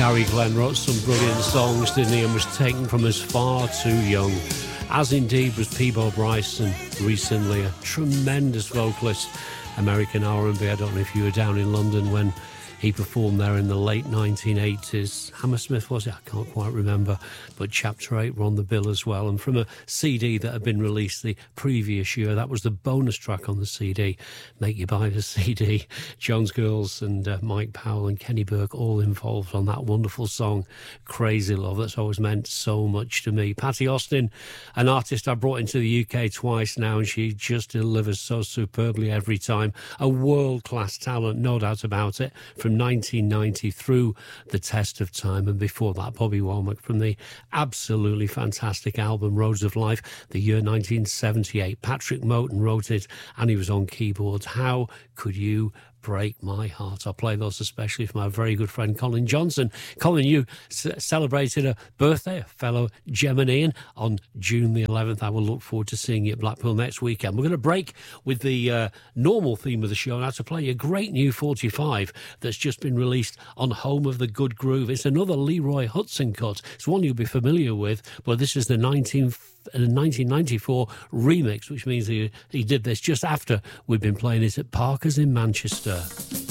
Gary Glenn wrote some brilliant songs, didn't he, and was taken from us far too young, as indeed was Peabo Bryson, recently a tremendous vocalist, American R&B. I don't know if you were down in London when he performed there in the late 1980s. Hammersmith, was it? I can't quite remember. But Chapter 8 were on the bill as well. And from a CD that had been released the previous year, that was the bonus track on the CD, Make You Buy the CD. Jones Girls and Mike Powell and Kenny Burke all involved on that wonderful song, Crazy Love. That's always meant so much to me. Patty Austin, an artist I brought into the UK twice now, and she just delivers so superbly every time. A world-class talent, no doubt about it, from 1990 through the test of time, and before that Bobby Womack from the absolutely fantastic album Roads of Life, the year 1978. Patrick Moten wrote it and he was on keyboards. How could you break my heart? I'll play those especially for my very good friend Colin Johnson. Colin, you celebrated a birthday, a fellow Geminian, on June the 11th. I will look forward to seeing you at Blackpool next weekend. We're going to break with the normal theme of the show now to play a great new 45 that's just been released on Home of the Good Groove. It's another Leroy Hudson cut. It's one you'll be familiar with, but this is the 1994 remix, which means he did this just after we've been playing it at Parker's in Manchester.